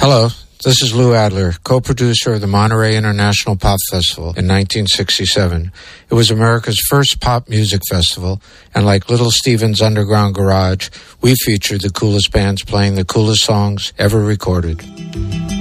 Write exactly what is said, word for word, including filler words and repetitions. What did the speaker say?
Hello, this is Lou Adler, co-producer of the Monterey International Pop Festival in nineteen sixty-seven. It was America's first pop music festival, and like Little Steven's Underground Garage, we featured the coolest bands playing the coolest songs ever recorded.